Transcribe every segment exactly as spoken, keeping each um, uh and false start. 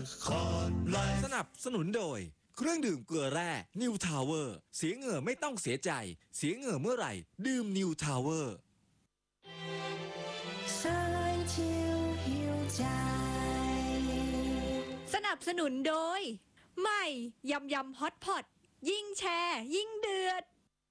ครไลฟ์สนับสนุนโดยเครื่องดื่มเกลือแร่นิวทาวเวอร์เสียเหงื่อไม่ต้องเสียใจ เสียเหงื่อเมื่อไหร่ดื่มนิวทาวเวอร์สนับสนุนโดยใหม่ยำยำฮอตพอตยิ่งแชร์ยิ่งเดือด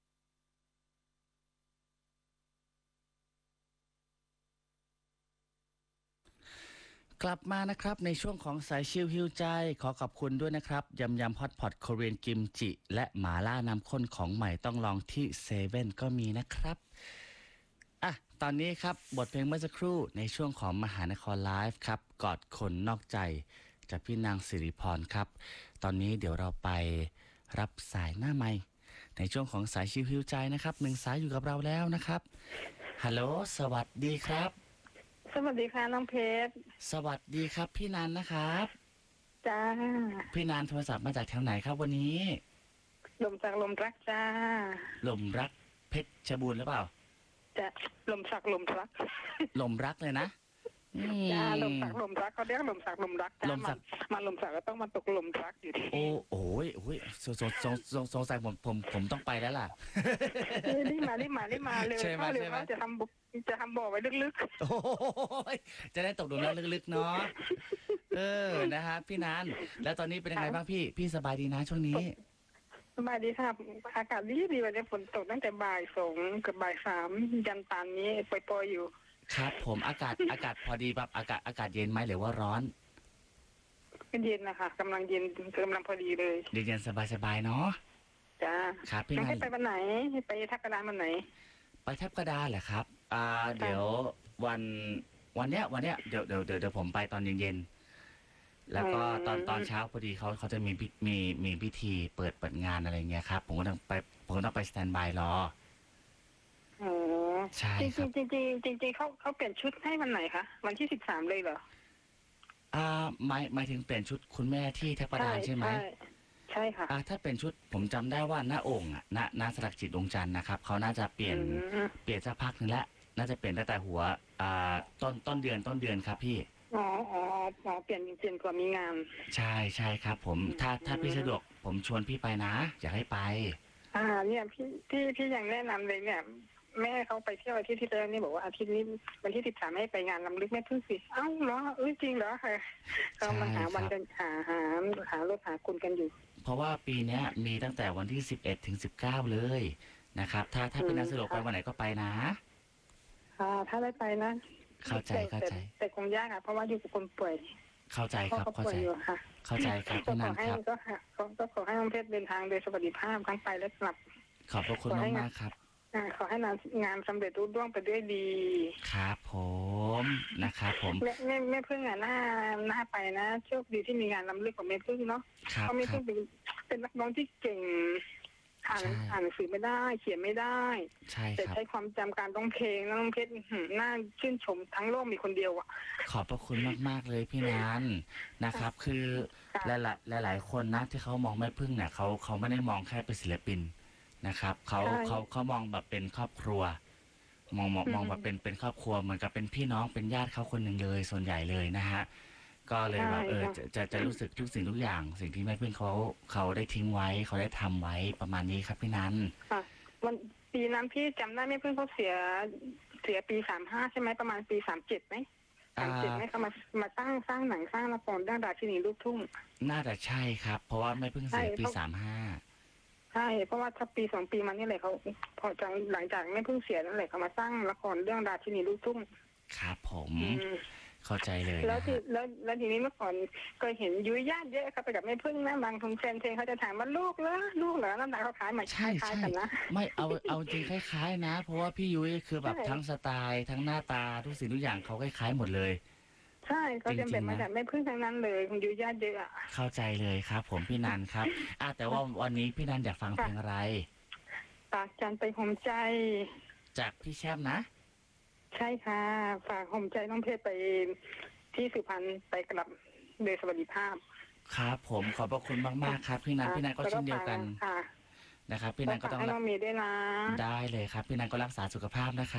กลับมานะครับในช่วงของสายชิลฮิวใจขอขอบคุณด้วยนะครับยำยำฮอตพอตโคเรียนกิมจิและหมาล่าน้ำข้นของใหม่ต้องลองที่เซเว่นก็มีนะครับอ่ะตอนนี้ครับบทเพลงเมื่อสักครู่ในช่วงของมหานครไลฟ์ครับกอดคนนอกใจจากพี่นางสิริพรครับตอนนี้เดี๋ยวเราไปรับสายหน้าไมค์ในช่วงของสายชิลฮิวใจนะครับหนึ่งสายอยู่กับเราแล้วนะครับฮัลโหลสวัสดีครับสวัสดีค่ะน้องเพชรสวัสดีครับพี่นันนะครับจ้าพี่นันโทรศัพท์มาจากแถวไหนครับวันนี้ลมจากลมรักจ้าลมรักเพชรบูรณ์หรือเปล่าจะลมสักลมรักลมรักเลยนะจ้าลมสักลมรักเขาเรียกลมสักลมรักจ้ามันมันลมสักก็ต้องมาตกลมรักอยู่ดีโอ้โอ้ยโอ้ยสงสงสงสงสงสัยผมผมผมต้องไปแล้วล่ะรีบมารีบมารีบมาเร็วเร็วจะทำจะทำบ่อไว้ลึกๆโอ้ยจะได้ตกลงแล้วลึกๆเนาะเออนะฮะพี่นันแล้วตอนนี้เป็นยังไงบ้างพี่พี่สบายดีนะช่วงนี้สบายดีครับอากาศดีดีวันนี้ฝนตกตั้งแต่บ่ายสองกับบ่ายสามยันตอนนี้ปล่อยๆอยู่ครับผมอากาศอากาศพอดีแบบอากาศอากาศเย็นไหมหรือว่าร้อนเย็นนะคะกำลังเย็นกำลังพอดีเลยเย็นๆสบายๆเนาะจ้าครับพี่นันให้ไปวันไหนให้ไปทับกระดานวันไหนไปทับกระดานเหรอครับอ่าเดี๋ยววันวันเนี้ยวันเนี้ยเดี๋ยวเดี๋ยวเดี๋ยวผมไปตอนเย็นๆแล้วก็ตอนตอนเช้าพอดีเขาเขาจะมีมีมีพิธีเปิดเปิดงานอะไรเงี้ยครับผมก็ต้องไปผมก็ต้องไปสแตนบายรออ๋อใช่ครับจริงจริงจริงจริงเขาเขาเปลี่ยนชุดให้วันไหนคะวันที่สิบสามเลยเหรออ่าหมายหมายถึงเปลี่ยนชุดคุณแม่ที่ทับกระดานใช่ไหมใช่ค่ะอ่าถ้าเป็นชุดผมจำได้ว่าหน้าองค์อ่ะณณสลักจิตดวงจันทร์นะครับเขาน่าจะเปลี่ยนเปลี่ยนสักพักหนึ่งแล้วน่าจะเปลี่ยนตั้งแต่หัวอ่าต้นต้นเดือนต้นเดือนครับพี่อ๋ออ๋ออ๋อเปลี่ยนเปลี่ยนกว่ามีงานใช่ใช่ครับผมถ้าถ้าพี่สะดวกผมชวนพี่ไปนะอยากให้ไปอ่าเนี่ยพี่พี่พี่ยังแนะนำเลยเนี่ยแม่เขาไปเที่ยวอาทิตย์ที่แล้วนี่บอกว่าอาทิตย์นี้วันที่สิบสามให้ไปงานลำลึกแม่พึ่งสิเอ้าเหรอเอ้ยจริงเหรอค่ะก็มาหาวันกันหาหาหารถหาคุณกันอยู่เพราะว่าปีนี้มีตั้งแต่วันที่สิบเอ็ดถึงสิบเก้าเลยนะครับถ้าถ้าเป็นนักสะดวกไปวันไหนก็ไปนะค่ะถ้าได้ไปนะเข้าใจเข้าใจแต่คงยากอ่ะเพราะว่าอยู่กับคนป่วยเข้าใจครับเข้าใจเข้าใจครับพี่นันครับก็ก็ขอให้น้องเพชรเดินทางโดยสวัสดิภาพทั้งไปและกลับขอบพระคุณมากมากครับขอให้งานงานสำเร็จรุ่ร่วงไปด้วยดีครับผมนะครับผมแม่แม่แม่พึ่งอ่ะหน้าหน้าไปนะโชคดีที่มีงานลำลึกของแม่พึ่งเนาะเพราะแม่พึ่งเป็นเป็นนักร้องที่เก่งอ่านอ่านหนังสือไม่ได้เขียนไม่ได้แต่ใช้ความจำการร้องเพลงน้องเพชรน่าชื่นชมทั้งโลกมีคนเดียวอ่ะขอบพระคุณมากๆเลยพี่นันนะครับคือหลายๆหลายๆคนนะที่เขามองแม่พึ่งเนี่ยเขาเขาไม่ได้มองแค่เป็นศิลปินนะครับเขาเขาเขามองแบบเป็นครอบครัวมองมองมองแบบเป็นเป็นครอบครัวเหมือนกับเป็นพี่น้องเป็นญาติเขาคนหนึ่งเลยส่วนใหญ่เลยนะฮะก็เลยแบบเออจะจะจะรู้สึกทุกสิ่งทุกอย่างสิ่งที่แม่พึ่งเขาเขาได้ทิ้งไว้เขาได้ทำไว้ประมาณนี้ครับพี่นันค่ะวันปีนั้นพี่จำได้แม่พึ่งเขาเสียเสียปีสามห้าใช่ไหมประมาณปีสามเจ็ดไหมสามเจ็ดไหมเขามามาสร้างสร้างหนังสร้างละครด้านราชินีลูกทุ่งน่าจะใช่ครับเพราะว่าแม่พึ่งเสียปีสามห้าใช่เพราะว่าถ้าปีสองปีมานี่เลยเขาพอจังหลังจากแม่พึ่งเสียนั่นแหละเขามาสร้างละครเรื่องราชินีลูกทุ่งครับผมเข้าใจเลยแล้วที่แล้วแล้วทีนี้เมื่อก่อนเคยเห็นยุ้ยญาติเยอะครับไปกับแม่พึ่งนะบางคนแฟนเพลงเขาจะถามว่าลูกเหรอลูกเหรอน้ำหนักเขาขายมาใช่ใช่ไม่เอาเอาจริงคล้ายๆนะเพราะว่าพี่ยุ้ยคือแบบทั้งสไตล์ทั้งหน้าตาทุกสิ่งทุกอย่างเขาคล้ายๆหมดเลยใช่เขาจะเป็นมาจากแม่พึ่งทั้งนั้นเลยคุณยุ้ยญาติเยอะเข้าใจเลยครับผมพี่นันครับอ่ะแต่ว่าวันนี้พี่นันอยากฟังเพลงอะไรฝากจันไปหอมใจจากพี่แชมป์นะใช่ค่ะฝากหอมใจน้องเพชรไปที่สุพรรณไปกลับโดยสวัสดิภาพครับผมขอบพระคุณมากๆครับพี่นันพี่นันก็เช่นเดียวกันนะครับพี่นันก็ต้องให้น้องมีด้วยนะได้เลยครับพี่นันก็รักษาสุขภาพนะครับ